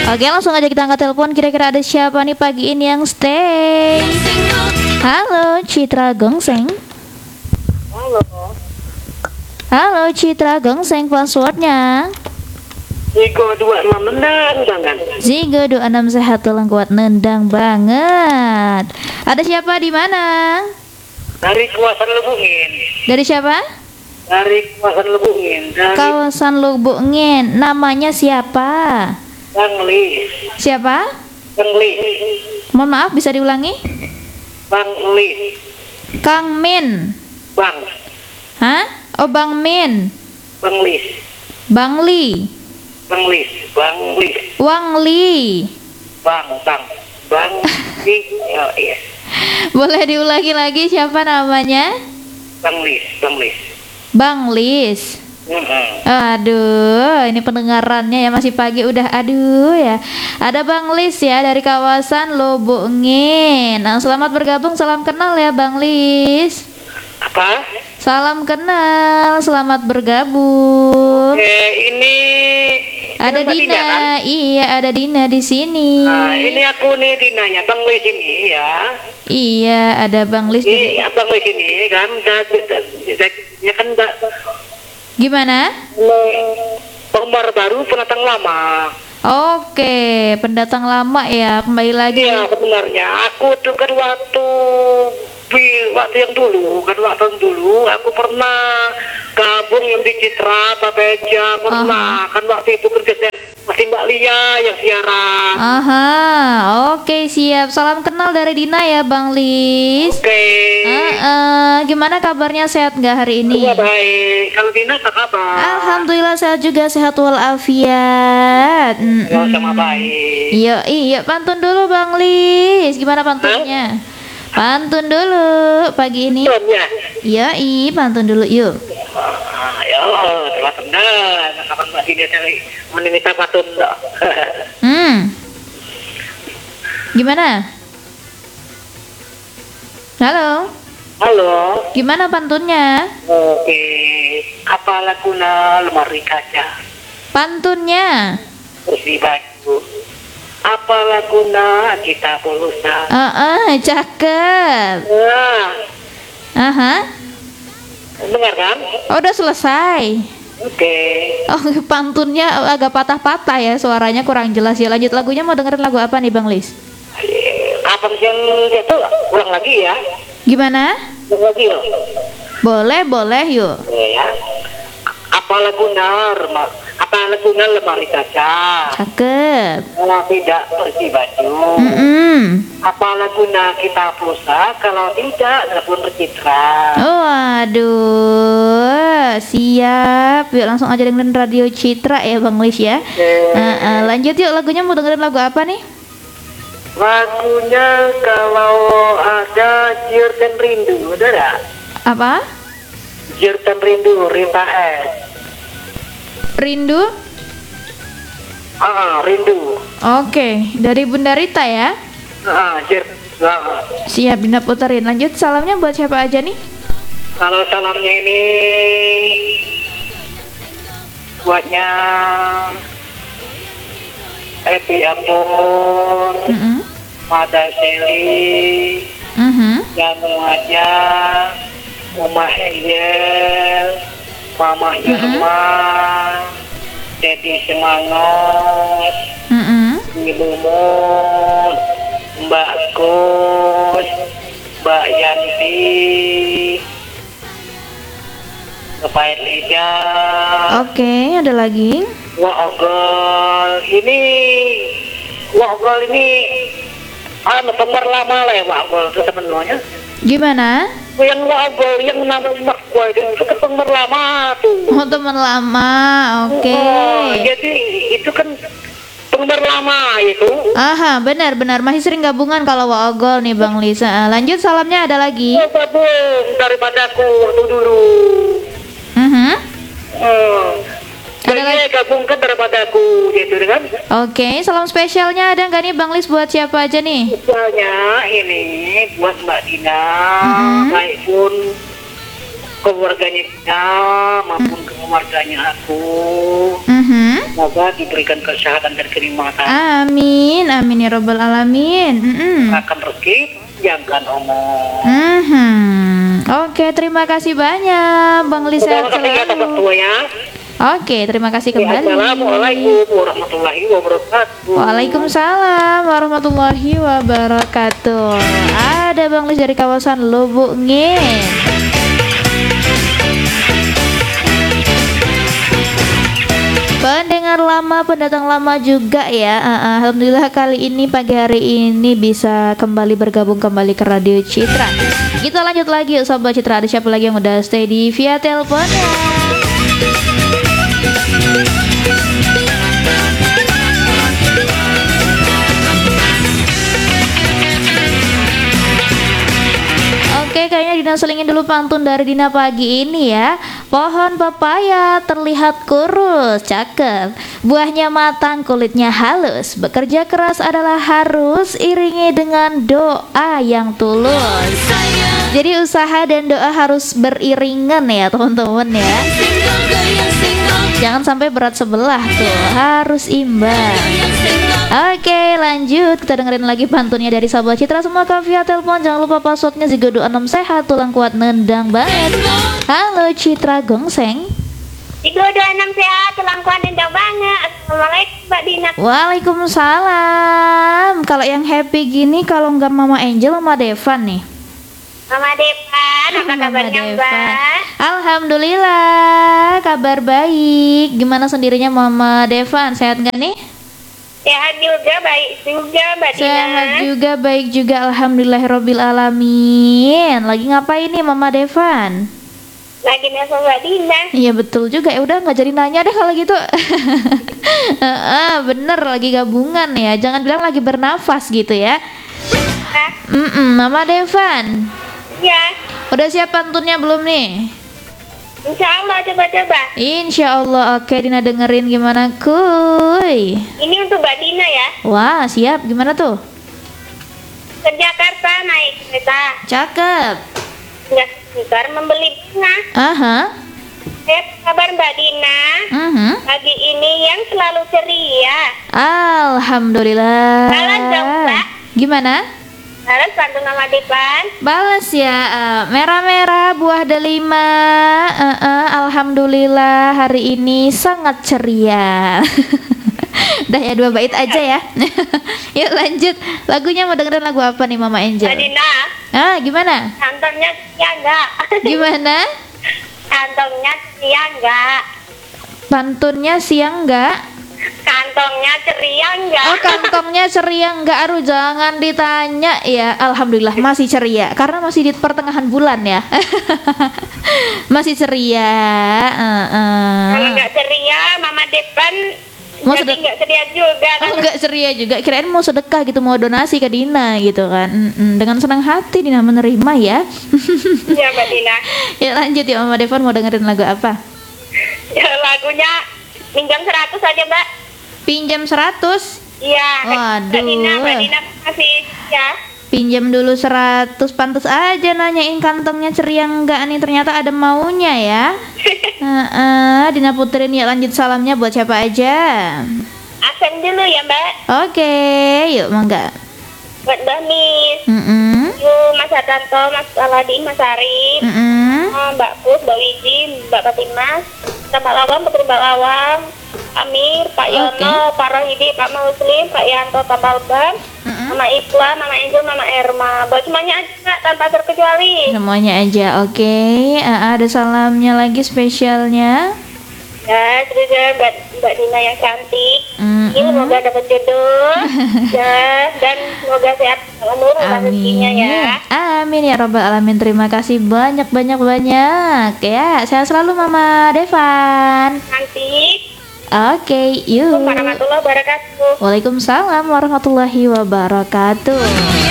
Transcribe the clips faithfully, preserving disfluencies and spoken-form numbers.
Oke, langsung aja kita angkat telepon. Kira-kira ada siapa nih pagi ini yang stay? Halo, Citra Gongseng. Halo. Halo, Citra Gongseng, passwordnya Zigo dua enam nendang jangan. Zigo dua enam sehat tulang kuat nendang banget. Ada siapa di mana? Dari kawasan Lubungin. Dari siapa? Dari kawasan Lubungin. Dari Kawasan Lubungin. Namanya siapa? Bang Lis. Siapa? Bang Lis. Mohon maaf, bisa diulangi? Bang Lis. Kang Min. Bang. Hah? Oh, Bang Min. Bang Lis. Bang Li. Bang Lis. Bang Lis. Wang Li. Bang. Bang. Bang Lis. Oh iya. Boleh diulangi lagi siapa namanya? Bang Lis. Bang Lis. Bang Lis. Mm-hmm. Aduh, ini pendengarannya ya masih pagi udah aduh ya. Ada Bang Lis ya dari kawasan Lubungin. Nah, selamat bergabung, salam kenal ya Bang Lis. Apa? Salam kenal, selamat bergabung. Oke, ini Ada Mbak Dina, kan? iya ada Dina di sini. Nah, ini aku nih Dinanya, Bang Lis ini ya. Iya, ada Bang Lis. di- Ini Bang Lis ini kan, ya kan Mbak. Gimana? Penggemar baru, pendatang lama. Oke, pendatang lama ya, kembali lagi. Iya, sebenarnya aku tuh kan waktu di waktu yang dulu, kan waktu yang dulu aku pernah gabung yang di Citra, Papeja, pernah. Kan waktu itu kerja saya masih Mbak Lia yang siaran. Aha, oke siap. Salam kenal dari Dina ya Bang Lis. Oke. Ah, ah, gimana kabarnya, sehat nggak hari ini? Iya baik. Kalau Dina apa kabar? Alhamdulillah sehat juga, sehat walafiat. Mm, Ya, mm. sama baik. Iya, iya, pantun dulu Bang Lis. Gimana pantunnya? Pantun dulu pagi ini. Belumnya. Iya, i, pantun dulu yuk. Ah, ya, telah benar. Kapan Mbak Dina cari meminta patun dok? Hmm. Gimana? Halo. Halo. Gimana pantunnya? Oke. Apa laguna lemari kaca? Pantunnya. Bersih baju. Apa laguna kita pulsa? Ah, ah, cakep. Nah, Aha. dengar kan? Oh, udah selesai. Oke. Oh, pantunnya agak patah-patah ya, suaranya kurang jelas ya. Lanjut lagunya, mau dengerin lagu apa nih Bang Lis? Kapan yang itu ulang lagi ya? Gimana? Ulang lagi loh. Boleh, boleh yuk. Ya. Apa laguna lemari? Apa laguna lemari kaca? Cakep. Kalau tidak bersih baju. Mm-mm. Apa laguna kita pulsa? Kalau tidak telepon bercitra. Oh, aduh, siap. Yuk langsung aja dengerin Radio Citra ya Bang Lis ya. Oke. Ah, ah, lanjut yuk, lagunya mau dengerin lagu apa nih? Lagunya kalau ada Jir dan Rindu, ada nggak? Apa? Jir dan Rindu, Rinta S. Rindu? Ah, Rindu. Oke, dari Bunda Rita ya. Ah, Jir. Ah. Siap, Dina puterin. Lanjut, salamnya buat siapa aja nih? Kalau salamnya ini buatnya Epi Ampun, Mm-mm. Mada Seli, Mhm. Janu aja, Umah Eyel, Mama Irma, Dedi Semangat, Mm-mm. Ibu Mut, Mbak Gus, Mbak Yanti, Bapak Elija, Oke, ada lagi. Wah Ogol, ini Wah Ogol ini anu penggemar lama lah ya Wah Ogol itu temennya. Gimana? Yang Wah Ogol yang nama mak gua itu itu kan penggemar lama tuh. Oh, teman lama. Oke. Oh, jadi itu kan penggemar lama itu. Aha, benar-benar masih sering gabungan kalau Waogol nih Bang Lisa. Lanjut, salamnya ada lagi. Oh, gabung daripada aku waktu dulu. Mhm. Oh. Ada Ada lagi? gabungkan daripada aku gitu kan. Oke, salam spesialnya ada nggak nih Bang Lis buat siapa aja nih? Misalnya ini buat Mbak Dina, Mhm. Maipun, keluarganya dia maupun keluarganya aku. Mhm. Semoga diberikan kesehatan dan kenikmatan. Amin, amin ya robbal alamin. Mm-mm. Akan rezeki, jangan omong. Mhm. Oke, terima kasih banyak, Bang Li, sehat Terima kasih atas selalu. waktunya. Oke, terima kasih kembali. Assalamualaikum warahmatullahi wabarakatuh. Waalaikumsalam warahmatullahi wabarakatuh. Ada Bang Lis dari kawasan Lubuk Ngen. Pendengar lama, pendatang lama juga ya. Uh, Alhamdulillah kali ini pagi hari ini bisa kembali bergabung kembali ke Radio Citra. Kita lanjut lagi, Sobat Citra. Ada siapa lagi yang udah stay di via teleponnya? Oke, kayaknya Dina selingin dulu pantun dari Dina pagi ini ya. Pohon pepaya terlihat kurus, cakep. Buahnya matang, kulitnya halus. Bekerja keras adalah harus, iringi dengan doa yang tulus. Jadi usaha dan doa harus beriringan ya teman-teman ya. Jangan sampai berat sebelah tuh, harus imbang. Oke, lanjut, kita dengerin lagi pantunnya dari Sahabat Citra. Semua ke via telepon, jangan lupa passwordnya Zigo dua enam sehat, tulang kuat nendang banget. Halo Citra Gongseng. Zigo dua enam sehat, tulang kuat nendang banget. Assalamualaikum Mbak Dina. Waalaikumsalam. Kalau yang happy gini, kalau nggak Mama Angel, Mama Devan nih. Mama Devan, apa Mama kabarnya Devan. Mbak? Alhamdulillah, kabar baik. Gimana sendirinya Mama Devan? Sehat nggak nih? Sehat juga, baik juga Mbak Dina. Sehat juga, baik juga. Alhamdulillahirabbil alamin. Lagi ngapain nih Mama Devan? Lagi nelfon Mbak Dina. Iya betul juga. Ya udah nggak jadi nanya deh kalau gitu. Ah, bener lagi gabungan ya. Jangan bilang lagi bernafas gitu ya. Hah? Mm-mm, Mama Devan. Ya, Udah siap pantunnya belum nih? insya Allah coba-coba. Insya Allah. Oke, Dina dengerin gimana kuy. Ini untuk Mbak Dina ya. Wah, siap. Gimana tuh? Ke Jakarta naik kereta. Cakep. Nggak sebentar membeli bunga. Aha. Eh, kabar Mbak Dina. Mhm. Pagi ini yang selalu ceria. Alhamdulillah. Balas dong, Mbak. Gimana? Balas pantun nama Devan. Balas ya. eh, merah-merah buah delima. Eh, eh, Alhamdulillah hari ini sangat ceria. Dah ya, dua bait aja ya. Yuk lanjut. Lagunya mau dengerin lagu apa nih Mama Angel? Mbak Dina, Ah, gimana? kantongnya ceria nggak? Gimana? Kantongnya ceria nggak? Pantunnya siang enggak? Kantongnya ceria nggak? Oh, kantongnya ceria enggak? Aduh, jangan ditanya ya. Alhamdulillah masih ceria karena masih di pertengahan bulan ya. Masih ceria. Eh, eh. Kalau nggak ceria, Mama Depan Mau jadi sedek- nggak ceria juga. Oh, enggak ceria juga. Kirain mau sedekah gitu, mau donasi ke Dina gitu kan. Mm-mm. Dengan senang hati Dina menerima ya. Ya Mbak Dina. Ya lanjut ya Mama Devon, mau dengerin lagu apa? Ya, lagunya pinjam seratus aja Mbak. Pinjam seratus. Iya. Waduh. Mbak Dina, Mbak Dina kasih ya. Pinjam dulu seratus, pantas aja nanyain kantongnya ceria enggak nih, ternyata ada maunya ya. Heeh, Dina puterin ya, lanjut salamnya buat siapa aja. Absen dulu ya Mbak. Oke, yuk mangga. Buat Mbak Mis, Mm-mm. yuk Mas Hartanto, Mas Aladin, Mas Arif, Mm-mm. oh, Mbak Pus, Mbak Wiji, Mbak Patimas, Mbak Lawang, Putri Mbak Lawang, Amir, Pak Yono, Pak Rohidi, Pak Muslim, Pak Yanto, Tambalban, Mama Ikla, Mama Angel, Mama Erma. Buat semuanya aja Kak, tanpa terkecuali. Semuanya aja, oke. Ah, ada salamnya lagi spesialnya. Ya, terus ya Mbak, Mbak Dina yang cantik. Mm-mm. Ini semoga dapat jodoh. Ya, dan semoga sehat umur rezekinya ya. Amin ya robbal alamin. Terima kasih banyak banyak banyak ya. Sehat selalu Mama Devan. Cantik. Oke, yuk. Assalamualaikum warahmatullahi wabarakatuh. Waalaikumsalam warahmatullahi wabarakatuh.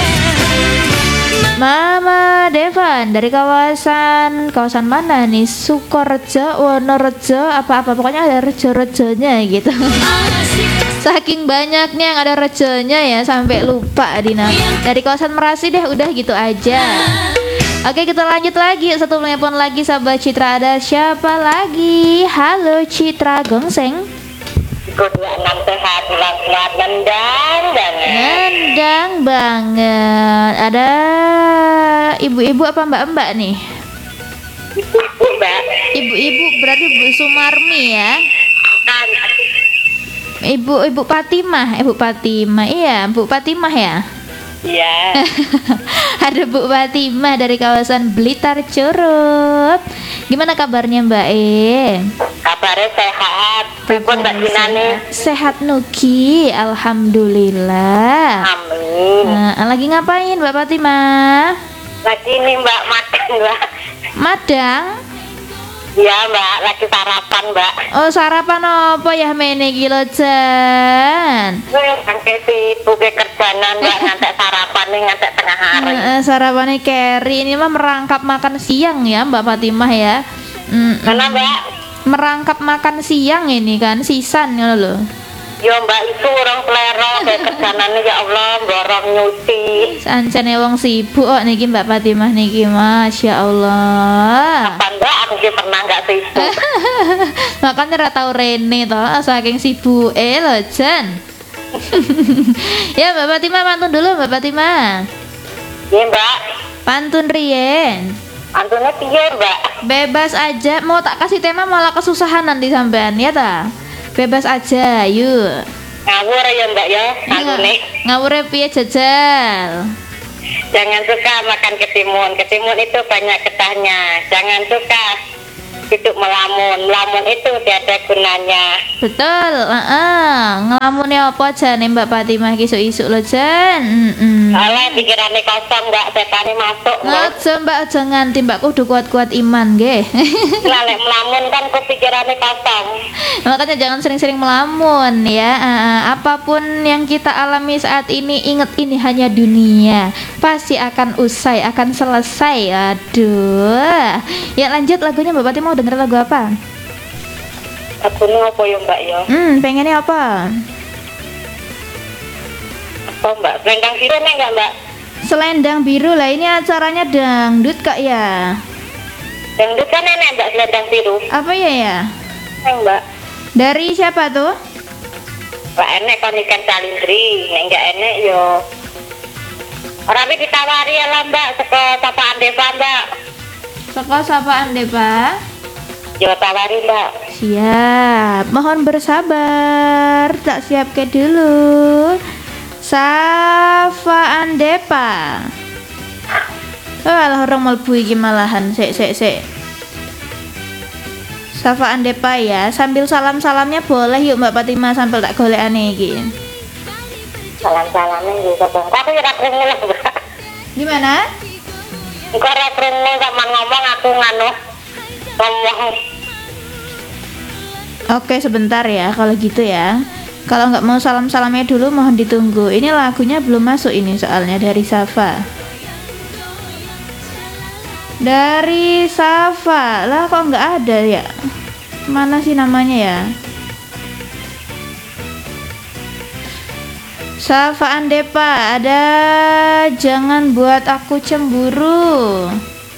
Mama Devan dari kawasan kawasan mana nih? Sukorejo, Wonorejo, apa-apa pokoknya ada rejo-rejonya gitu. Saking banyaknya yang ada rejonya ya sampai lupa Dina. Dari kawasan Merasi deh, udah gitu aja. Oke, kita lanjut lagi. Satu telepon lagi, sahabat Citra. Ada siapa lagi? Halo Citra Gongseng. Kedua enam sehat, sehat, nendang banget. Nendang banget. Ada ibu-ibu apa mbak-mbak nih? Ibu-ibu mbak. Ibu-ibu berarti Bu Sumarmi ya? Kan. Ibu Ibu Fatimah, Ibu Fatimah. Iya, Bu Fatimah ya? Iya. Ada Bu Fatimah dari kawasan Blitar Curup. Gimana kabarnya Mbak E? Kabarnya sehat. Pripun Mbak Dinani? Sehat Nuki, alhamdulillah. Amin. Nah, lagi ngapain Mbak Fatimah? Lagi ini Mbak makan Mbak. Madang? Iya Mbak, lagi sarapan Mbak. Oh, sarapan apa ya mene iki lho, Jan? Yang sibuk ke kerjaan Mbak, ngantek sarapan nih ngantek tengah hari. Uh, sarapannya Kerry ini mah merangkap makan siang ya Mbak Fatimah ya. Mm, Karena Mbak, merangkap makan siang ini kan sisan ngono lho. yo Mbak itu orang selera kayak kerjaan ya Allah, borong nyuci. Sancene wong sibuk kok niki Mbak Fatimah niki, Masya Allah. Apa Mbak, aku sih pernah nggak sibuk. Makanya ora tau rene to, saking sibuk eh lho Jan. Ya Mbak Fatimah pantun dulu Mbak Fatimah. Iya Mbak, Pantun riyen. antunya piye Mbak? Bebas aja, mau tak kasih tema malah kesusahan nanti sampean ya ta. Bebas aja, yuk. Ngawur ya Mbak ya, antune. Ngawure piye jajal? Jangan suka makan ketimun, ketimun itu banyak getahnya. Jangan suka hidup melamun, melamun itu tiada gunanya. Betul, heeh. Ngelamunnya apa jane Mbak Fatimah ki isuk-isuk lho Jan. Heeh. Soalnya pikirannya kosong Mbak, setane masuk Mbak. Aja Mbak aja nganti Mbak kudu kuat-kuat iman nggih. Lalek melamun kan kepikirannya kosong. Makanya jangan sering-sering melamun ya. Uh, apapun yang kita alami saat ini, ingat ini hanya dunia. Pasti akan usai, akan selesai. Aduh. Ya lanjut lagunya Mbak Fatimah, mau denger lagu apa? Aku ini apa ya Mbak ya? Hmm, pengennya apa? Apa Mbak? Selendang biru nih enggak Mbak? Selendang biru lah, ini acaranya dangdut kak ya. Dangdut kan nenek Mbak, selendang biru. Apa ya ya? Neng Mbak. Dari siapa tuh? Mbak enek kon ikan salindri, nek enggak enek yo. Ora pi ditawari ya lah Mbak, saka sapaan desa Mbak. Saka sapaan deh Pak. Yo tawari Mbak. Siap, mohon bersabar, tak siap ke dulu. Safaan Depa. Oh, alah orang melbu iki malahan. Sik sik sik. Safaan Depa ya, sambil salam-salamnya boleh yuk Mbak Fatimah sambil tak golekane iki. Salam-salamnya gitu Bang. Aku ora krungu lah Mbak. Gimana? Engko ora krungu sama ngomong aku nganu. Ngomong. Oke sebentar ya kalau gitu ya. Kalau nggak mau salam-salamnya dulu mohon ditunggu. Ini lagunya belum masuk ini soalnya dari Safa. Dari Safa. Lah kok nggak ada ya? Mana sih namanya ya? Safa Andepa, ada jangan buat aku cemburu.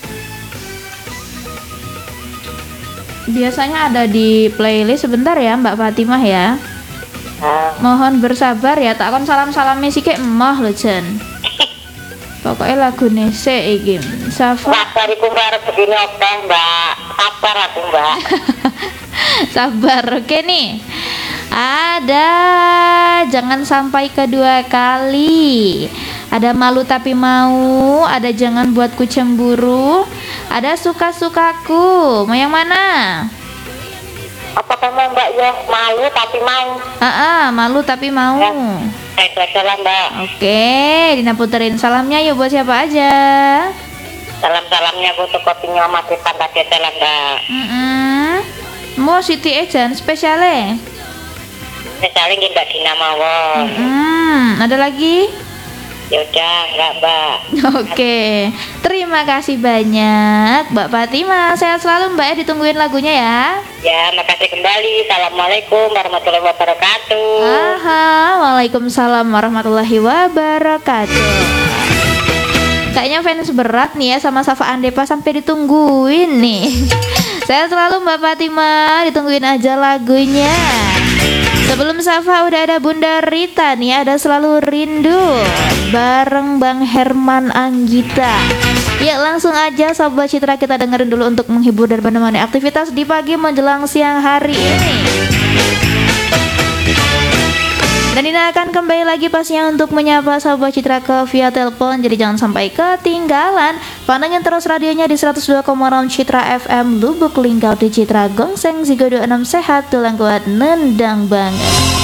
Biasanya ada di playlist. Sebentar ya Mbak Fatimah ya. Mohon bersabar ya, tak akan salam-salamnya sih kayak emah loh Jan. Pokoknya lagu nese iki. Safa. Sabar iku arep begini oke Mbak. Sabar aku Mbak. Sabar, oke nih. Ada jangan sampai kedua kali. Ada malu tapi mau, ada jangan buatku cemburu, ada suka-sukaku. Mau yang mana? Apa kamu Mbak ya malu tapi mau? Ah, ah, malu tapi mau. Ya. Eh, salam Mbak. Oke, Dina puterin salamnya yuk buat siapa aja. Salam-salamnya untuk kopinya Mas Ipan tadi salam Mbak. Mm-mm. Mau Siti Ejan spesialnya. Misalnya gini Mbak Dina mawon. Hmm, ada lagi? Yaudah, enggak Mbak. Oke, terima kasih banyak Mbak Fatimah. Sehat selalu Mbak ya, ditungguin lagunya ya. Ya, makasih kembali. Assalamualaikum warahmatullahi wabarakatuh. Aha, waalaikumsalam warahmatullahi wabarakatuh. Kayaknya fans berat nih ya sama Safa Andepa sampai ditungguin nih. Saya selalu Mbak Fatima, ditungguin aja lagunya. Sebelum Safa udah ada Bunda Rita nih, ada Selalu Rindu bareng Bang Herman Anggita. Ya langsung aja Sobat Citra kita dengerin dulu untuk menghibur dan menemani aktivitas di pagi menjelang siang hari ini. Dan ini akan kembali lagi pastinya untuk menyapa Sobat Citra ke via telepon. Jadi jangan sampai ketinggalan. Pantengin terus radionya di seratus dua koma enam Citra F M Lubuk Linggau di Citra Gongseng Zigo dua puluh enam sehat tulang kuat nendang banget.